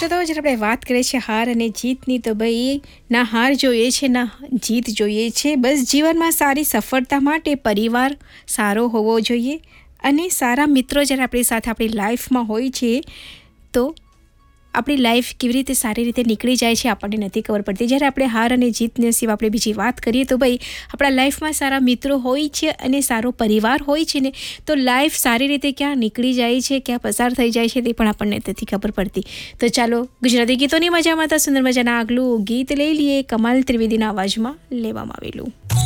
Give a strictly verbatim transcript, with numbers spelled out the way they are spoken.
શ્રોતાઓ, જ્યારે આપણે વાત કરીએ છીએ હાર અને જીતની, તો ભાઈ ના હાર જોઈએ છે ના જીત જોઈએ છે. બસ જીવનમાં સારી સફળતા માટે પરિવાર સારો હોવો જોઈએ અને સારા મિત્રો જ્યારે આપણી સાથે આપણી લાઈફમાં હોય છે તો આપણી લાઈફ કેવી રીતે સારી રીતે નીકળી જાય છે આપણને નથી ખબર પડતી. જ્યારે આપણે હાર અને જીતને સિવાય આપણે બીજી વાત કરીએ તો ભાઈ આપણા લાઈફમાં સારા મિત્રો હોય છે અને સારો પરિવાર હોય છે ને, તો લાઈફ સારી રીતે ક્યાં નીકળી જાય છે, ક્યાં પસાર થઈ જાય છે તે પણ આપણને નથી ખબર પડતી. તો ચાલો ગુજરાતી ગીતોની મજામાં તો સુંદર મજાના આગલું ગીત લઈ લઈએ, કમાલ ત્રિવેદીના અવાજમાં લેવામાં આવેલું.